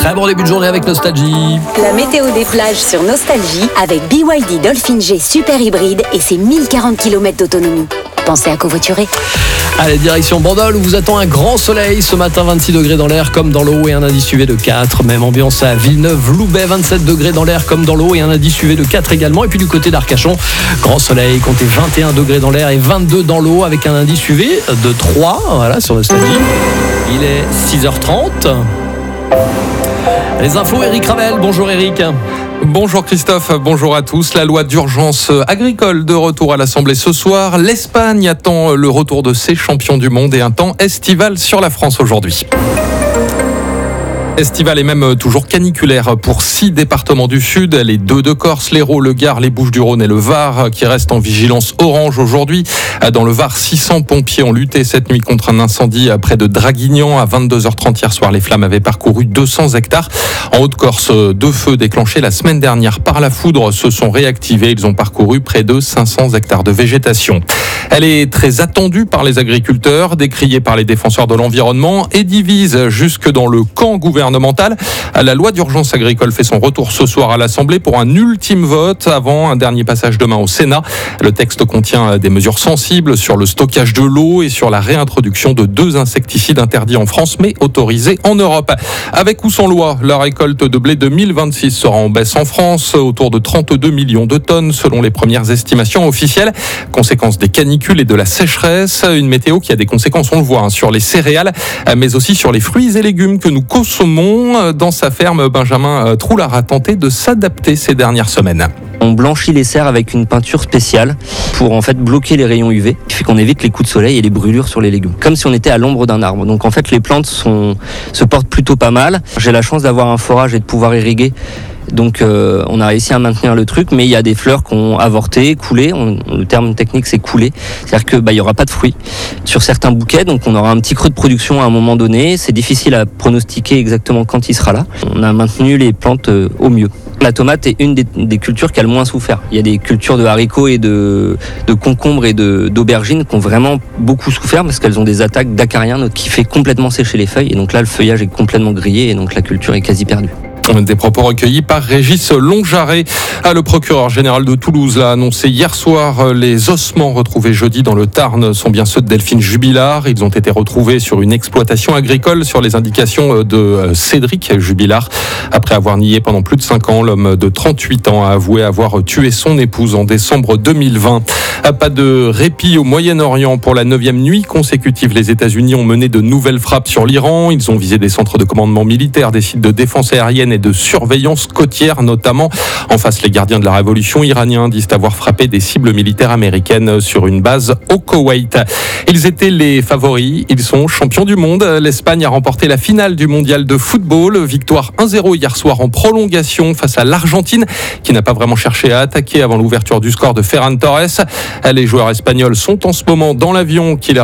Très bon début de journée avec Nostalgie. La météo des plages sur Nostalgie avec BYD Dolphin G Super Hybride et ses 1040 km d'autonomie. Pensez à covoiturer. Allez, direction Bandol où vous attend un grand soleil. Ce matin, 26 degrés dans l'air comme dans l'eau et un indice UV de 4. Même ambiance à Villeneuve-Loubet, 27 degrés dans l'air comme dans l'eau et un indice UV de 4 également. Et puis du côté d'Arcachon, grand soleil, comptez 21 degrés dans l'air et 22 dans l'eau avec un indice UV de 3. Voilà, sur Nostalgie. Il est 6h30. Les infos, Eric Ravel. Bonjour Eric. Bonjour Christophe, bonjour à tous. La loi d'urgence agricole de retour à l'Assemblée ce soir. L'Espagne attend le retour de ses champions du monde et un temps estival sur la France aujourd'hui. Estival et même toujours caniculaire pour 6 départements du Sud, les 2 de Corse, l'Hérault, le Gard, les Bouches-du-Rhône et le Var qui restent en vigilance orange aujourd'hui. Dans le Var, 600 pompiers ont lutté cette nuit contre un incendie près de Draguignan. À 22h30 hier soir, les flammes avaient parcouru 200 hectares. En Haute-Corse, 2 feux déclenchés la semaine dernière par la foudre se sont réactivés. Ils ont parcouru près de 500 hectares de végétation. Elle est très attendue par les agriculteurs, décriée par les défenseurs de l'environnement et divise jusque dans le camp gouvernemental. La loi d'urgence agricole fait son retour ce soir à l'Assemblée pour un ultime vote avant un dernier passage demain au Sénat. Le texte contient des mesures sensibles sur le stockage de l'eau et sur la réintroduction de 2 insecticides interdits en France mais autorisés en Europe. Avec ou sans loi, la récolte de blé 2026 sera en baisse en France, autour de 32 millions de tonnes selon les premières estimations officielles. Conséquence des canicules et de la sécheresse, une météo qui a des conséquences, on le voit, sur les céréales, mais aussi sur les fruits et légumes que nous consommons. Dans sa ferme, Benjamin Troulard a tenté de s'adapter ces dernières semaines. On blanchit les serres avec une peinture spéciale pour en fait bloquer les rayons UV, qui fait qu'on évite les coups de soleil et les brûlures sur les légumes, comme si on était à l'ombre d'un arbre. Donc en fait les plantes se portent plutôt pas mal. J'ai la chance d'avoir un forage et de pouvoir irriguer. Donc on a réussi à maintenir le truc, mais il y a des fleurs qui ont avorté, coulé. Le terme technique c'est couler, c'est-à-dire que il y aura pas de fruits sur certains bouquets, donc on aura un petit creux de production à un moment donné. C'est difficile à pronostiquer exactement quand il sera là. On a maintenu les plantes au mieux. La tomate est une des cultures qui a le moins souffert. Il y a des cultures de haricots et de concombres et d'aubergines qui ont vraiment beaucoup souffert parce qu'elles ont des attaques d'acariens qui fait complètement sécher les feuilles. Et donc là, le feuillage est complètement grillé et donc la culture est quasi perdue. Des propos recueillis par Régis Longjarret. Le procureur général de Toulouse l'a annoncé hier soir. Les ossements retrouvés jeudi dans le Tarn sont bien ceux de Delphine Jubilard. Ils ont été retrouvés sur une exploitation agricole sur les indications de Cédric Jubilard. Après avoir nié pendant plus de 5 ans, l'homme de 38 ans a avoué avoir tué son épouse en décembre 2020. Pas de répit au Moyen-Orient. Pour la 9e nuit consécutive, les États-Unis ont mené de nouvelles frappes sur l'Iran. Ils ont visé des centres de commandement militaire, des sites de défense aérienne et de surveillance côtière notamment. En face, les gardiens de la révolution iraniens disent avoir frappé des cibles militaires américaines sur une base au Koweït. Ils étaient les favoris, ils sont champions du monde. L'Espagne a remporté la finale du mondial de football. Victoire 1-0 hier soir en prolongation face à l'Argentine qui n'a pas vraiment cherché à attaquer avant l'ouverture du score de Ferran Torres. Les joueurs espagnols sont en ce moment dans l'avion qui les